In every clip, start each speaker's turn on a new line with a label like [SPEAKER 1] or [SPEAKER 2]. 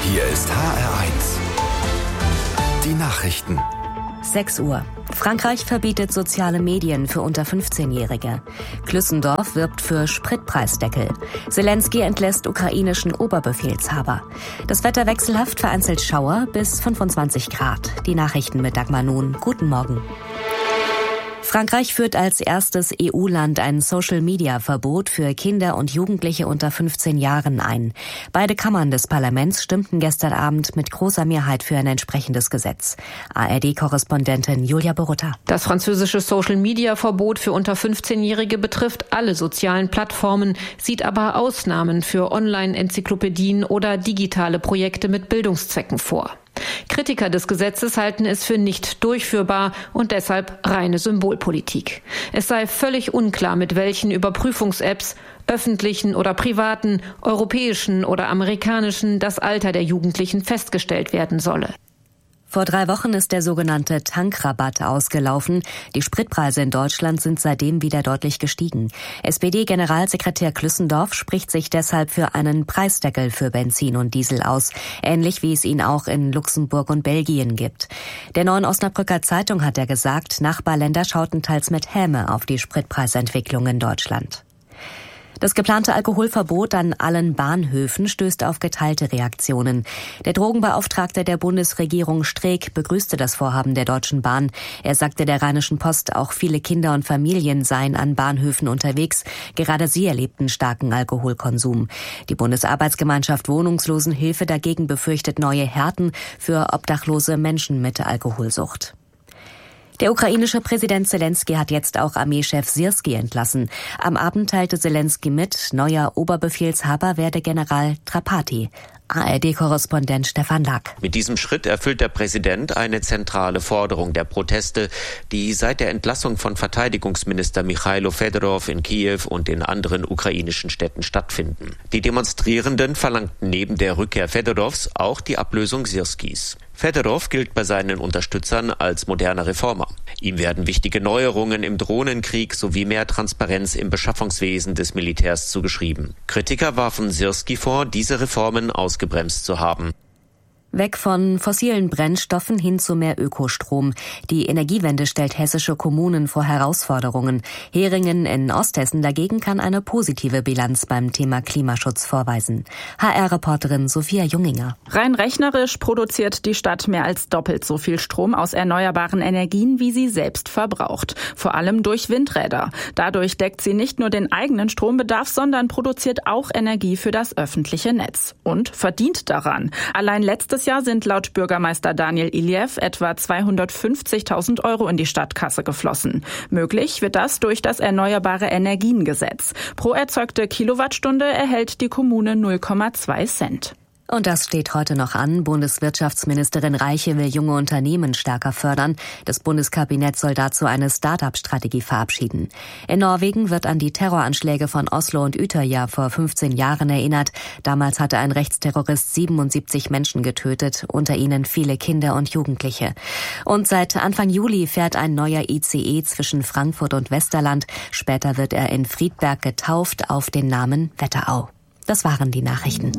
[SPEAKER 1] Hier ist HR1. Die Nachrichten.
[SPEAKER 2] 6 Uhr. Frankreich verbietet soziale Medien für unter 15-Jährige. Klüssendorf wirbt für Spritpreisdeckel. Selenskyj entlässt ukrainischen Oberbefehlshaber. Das Wetter wechselhaft, vereinzelt Schauer bis 25 Grad. Die Nachrichten mit Dagmar Nun. Guten Morgen. Frankreich führt als erstes EU-Land ein Social-Media-Verbot für Kinder und Jugendliche unter 15 Jahren ein. Beide Kammern des Parlaments stimmten gestern Abend mit großer Mehrheit für ein entsprechendes Gesetz. ARD-Korrespondentin Julia Borutta.
[SPEAKER 3] Das französische Social-Media-Verbot für unter 15-Jährige betrifft alle sozialen Plattformen, sieht aber Ausnahmen für Online-Enzyklopädien oder digitale Projekte mit Bildungszwecken vor. Kritiker des Gesetzes halten es für nicht durchführbar und deshalb reine Symbolpolitik. Es sei völlig unklar, mit welchen Überprüfungs-Apps, öffentlichen oder privaten, europäischen oder amerikanischen, das Alter der Jugendlichen festgestellt werden solle.
[SPEAKER 2] Vor 3 Wochen ist der sogenannte Tankrabatt ausgelaufen. Die Spritpreise in Deutschland sind seitdem wieder deutlich gestiegen. SPD-Generalsekretär Klüssendorf spricht sich deshalb für einen Preisdeckel für Benzin und Diesel aus, ähnlich wie es ihn auch in Luxemburg und Belgien gibt. Der Neuen Osnabrücker Zeitung hat er gesagt, Nachbarländer schauten teils mit Häme auf die Spritpreisentwicklung in Deutschland. Das geplante Alkoholverbot an allen Bahnhöfen stößt auf geteilte Reaktionen. Der Drogenbeauftragte der Bundesregierung Streeck begrüßte das Vorhaben der Deutschen Bahn. Er sagte der Rheinischen Post, auch viele Kinder und Familien seien an Bahnhöfen unterwegs. Gerade sie erlebten starken Alkoholkonsum. Die Bundesarbeitsgemeinschaft Wohnungslosenhilfe dagegen befürchtet neue Härten für obdachlose Menschen mit Alkoholsucht. Der ukrainische Präsident Selenskyj hat jetzt auch Armeechef Syrskij entlassen. Am Abend teilte Selenskyj mit, neuer Oberbefehlshaber werde General Trapati. ARD-Korrespondent Stefan Lack.
[SPEAKER 4] Mit diesem Schritt erfüllt der Präsident eine zentrale Forderung der Proteste, die seit der Entlassung von Verteidigungsminister Michailo Fedorov in Kiew und in anderen ukrainischen Städten stattfinden. Die Demonstrierenden verlangten neben der Rückkehr Fedorovs auch die Ablösung Syrskijs. Fedorov gilt bei seinen Unterstützern als moderner Reformer. Ihm werden wichtige Neuerungen im Drohnenkrieg sowie mehr Transparenz im Beschaffungswesen des Militärs zugeschrieben. Kritiker warfen Syrskij vor, diese Reformen ausgebremst zu haben.
[SPEAKER 2] Weg von fossilen Brennstoffen hin zu mehr Ökostrom. Die Energiewende stellt hessische Kommunen vor Herausforderungen. Heringen in Osthessen dagegen kann eine positive Bilanz beim Thema Klimaschutz vorweisen. HR-Reporterin Sophia Junginger.
[SPEAKER 5] Rein rechnerisch produziert die Stadt mehr als doppelt so viel Strom aus erneuerbaren Energien, wie sie selbst verbraucht. Vor allem durch Windräder. Dadurch deckt sie nicht nur den eigenen Strombedarf, sondern produziert auch Energie für das öffentliche Netz. Und verdient daran. Allein letztes Jahr sind laut Bürgermeister Daniel Iljev etwa 250.000 € in die Stadtkasse geflossen. Möglich wird das durch das Erneuerbare Energiengesetz. Pro erzeugte Kilowattstunde erhält die Kommune 0,2 Cent.
[SPEAKER 2] Und das steht heute noch an. Bundeswirtschaftsministerin Reiche will junge Unternehmen stärker fördern. Das Bundeskabinett soll dazu eine Start-up-Strategie verabschieden. In Norwegen wird an die Terroranschläge von Oslo und Utøya vor 15 Jahren erinnert. Damals hatte ein Rechtsterrorist 77 Menschen getötet, unter ihnen viele Kinder und Jugendliche. Und seit Anfang Juli fährt ein neuer ICE zwischen Frankfurt und Westerland. Später wird er in Friedberg getauft auf den Namen Wetterau. Das waren die Nachrichten.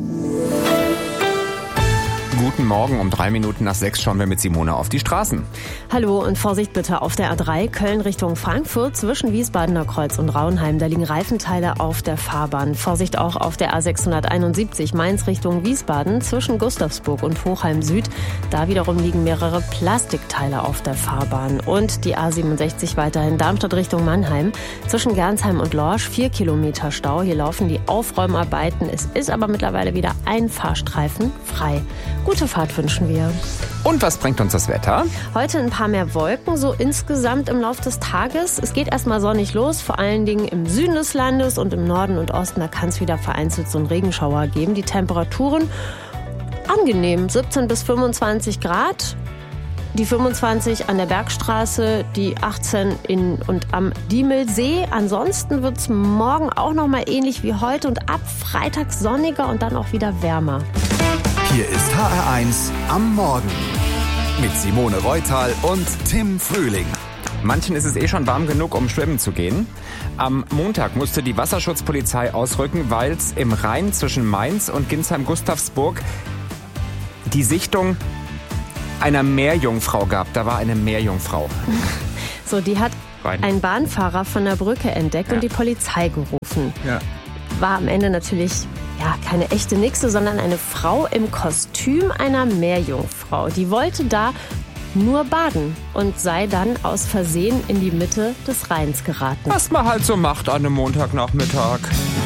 [SPEAKER 6] Guten Morgen, um 3 Minuten nach 6 schauen wir mit Simone auf die Straßen.
[SPEAKER 7] Hallo und Vorsicht bitte auf der A3 Köln Richtung Frankfurt zwischen Wiesbadener Kreuz und Raunheim. Da liegen Reifenteile auf der Fahrbahn. Vorsicht auch auf der A671 Mainz Richtung Wiesbaden zwischen Gustavsburg und Hochheim Süd. Da wiederum liegen mehrere Plastikteile auf der Fahrbahn. Und die A67 weiterhin Darmstadt Richtung Mannheim zwischen Gernsheim und Lorsch 4 Kilometer Stau. Hier laufen die Aufräumarbeiten. Es ist aber mittlerweile wieder ein Fahrstreifen frei. Gute Fahrt wünschen wir.
[SPEAKER 6] Und was bringt uns das Wetter?
[SPEAKER 7] Heute ein paar mehr Wolken, so insgesamt im Laufe des Tages. Es geht erstmal sonnig los, vor allen Dingen im Süden des Landes und im Norden und Osten. Da kann es wieder vereinzelt so einen Regenschauer geben. Die Temperaturen angenehm, 17 bis 25 Grad. Die 25 an der Bergstraße, die 18 in und am Diemelsee. Ansonsten wird es morgen auch noch mal ähnlich wie heute und ab Freitag sonniger und dann auch wieder wärmer.
[SPEAKER 1] Hier ist HR1 am Morgen mit Simone Reutal und Tim Frühling.
[SPEAKER 6] Manchen ist es schon warm genug, um schwimmen zu gehen. Am Montag musste die Wasserschutzpolizei ausrücken, weil es im Rhein zwischen Mainz und Ginsheim-Gustavsburg die Sichtung einer Meerjungfrau gab. Da war eine Meerjungfrau.
[SPEAKER 7] So, die hat ein Bahnfahrer von der Brücke entdeckt und die Polizei gerufen. Ja. War am Ende natürlich keine echte Nixe, sondern eine Frau im Kostüm einer Meerjungfrau. Die wollte da nur baden und sei dann aus Versehen in die Mitte des Rheins geraten.
[SPEAKER 6] Was man halt so macht an einem Montagnachmittag.